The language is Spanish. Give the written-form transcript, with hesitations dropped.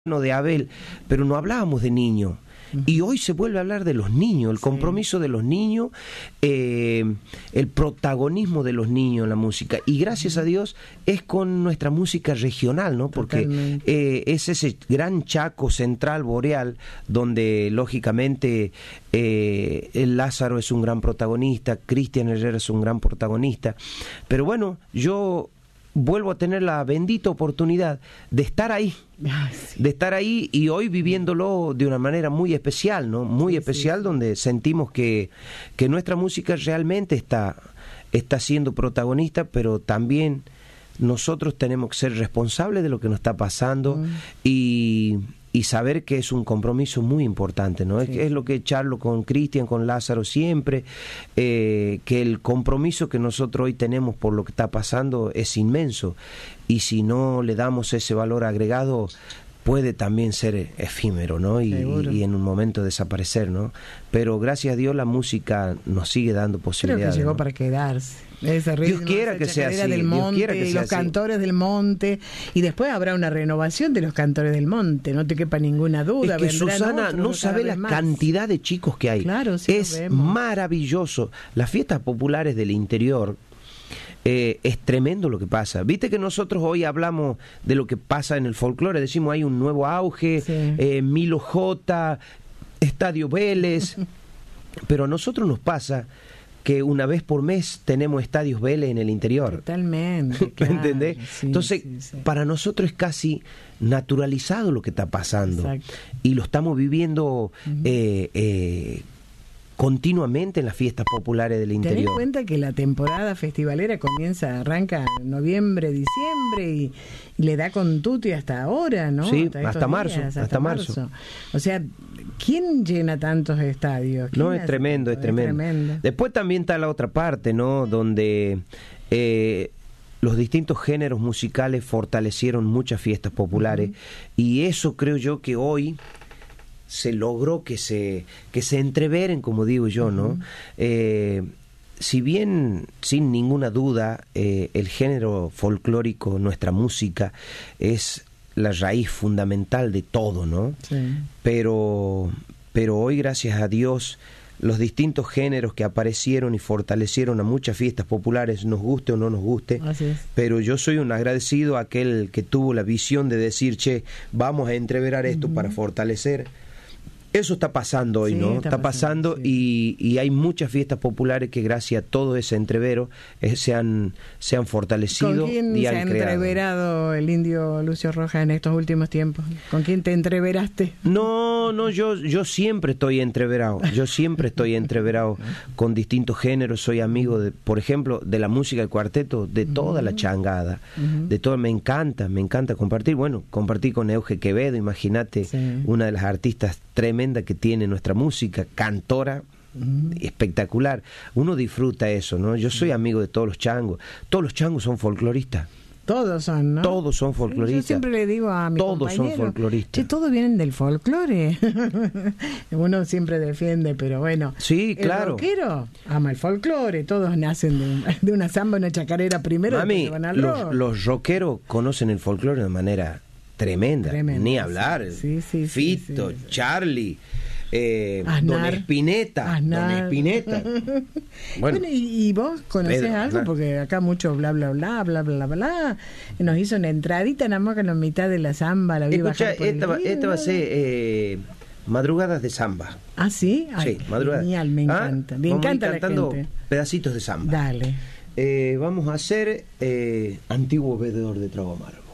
de Abel, pero no hablábamos de niños. Y hoy se vuelve a hablar de los niños, el compromiso de los niños, el protagonismo de los niños en la música. Y gracias a Dios es con nuestra música regional, ¿no? Porque es ese gran Chaco central boreal donde lógicamente el Lázaro es un gran protagonista, Cristian Herrera es un gran protagonista. Pero bueno, yo vuelvo a tener la bendita oportunidad de estar ahí. De estar ahí y hoy viviéndolo de una manera muy especial, ¿no? Muy especial, donde sentimos que nuestra música realmente está siendo protagonista, pero también nosotros tenemos que ser responsables de lo que nos está pasando y saber que es un compromiso muy importante, ¿no? Es lo que charlo con Cristian, con Lázaro siempre, que el compromiso que nosotros hoy tenemos por lo que está pasando es inmenso, y si no le damos ese valor agregado puede también ser efímero, ¿no? Y en un momento desaparecer, ¿no? Pero gracias a Dios la música nos sigue dando posibilidades. Creo que llegó, ¿no?, para quedarse. Ese ritmo, Dios quiera que sea así. Del monte, Dios quiera que sea los así. cantores del monte, y después habrá una renovación de los cantores del monte, no te quepa ninguna duda. Es que Susana no sabe la cantidad de chicos que hay. Claro, sí, es maravilloso. Las fiestas populares del interior, es tremendo lo que pasa. Viste que nosotros hoy hablamos de lo que pasa en el folclore, decimos hay un nuevo auge, Milo J, Estadio Vélez, pero a nosotros nos pasa que una vez por mes tenemos estadios Vélez en el interior. Totalmente. Claro, ¿entendés? Sí, entonces, para nosotros es casi naturalizado lo que está pasando. Exacto. Y lo estamos viviendo continuamente en las fiestas populares del interior. Ten en cuenta que la temporada festivalera arranca en noviembre, diciembre y le da con tutti hasta ahora, ¿no? Sí, hasta marzo. O sea, ¿quién llena tantos estadios? No, es tremendo, es tremendo. Después también está la otra parte, ¿no? Donde los distintos géneros musicales fortalecieron muchas fiestas populares, y eso creo yo que hoy se logró que se entreveren, como digo yo, ¿no? Si bien, sin ninguna duda, el género folclórico, nuestra música, es la raíz fundamental de todo, ¿no? Sí. Pero hoy, gracias a Dios, los distintos géneros que aparecieron y fortalecieron a muchas fiestas populares, nos guste o no nos guste, pero yo soy un agradecido a aquel que tuvo la visión de decir, che, vamos a entreverar esto para fortalecer. Eso está pasando hoy, ¿no? Está pasando y hay muchas fiestas populares que gracias a todo ese entrevero se han fortalecido. ¿Con quién y se ha entreverado el indio Lucio Rojas en estos últimos tiempos? ¿Con quién te entreveraste? No, yo siempre estoy entreverado. Yo siempre estoy entreverado con distintos géneros. Soy amigo, por ejemplo, de la música del cuarteto, de toda la changada. De todo, me encanta compartir. Bueno, compartí con Euge Quevedo, imagínate, una de las artistas tremenda que tiene nuestra música, cantora espectacular. Uno disfruta eso, ¿no? Yo soy amigo de todos los changos son folcloristas. Todos son, ¿no? Todos son folcloristas. Yo siempre le digo a mi todos son folcloristas. Che, todos vienen del folclore. Uno siempre defiende, pero bueno. Sí, claro. El rockero ama el folclore. Todos nacen de una samba, una chacarera primero. Mami, van al rock. los rockeros conocen el folclore de manera tremenda. Ni hablar. Fito, Charlie, Don Espineta. Bueno, ¿y vos conocés algo? Porque acá mucho bla bla bla bla bla bla. Nos hizo una entradita nada más que en la mitad de la samba. La vi. Escucha, esta va a ser Madrugadas de Samba. ¿Ah, sí? Ay, sí, madrugadas. Genial, me encanta. Me encanta la cantando gente. Pedacitos de samba. Dale. Vamos a hacer Antiguo Bebedor de Trago Amargo.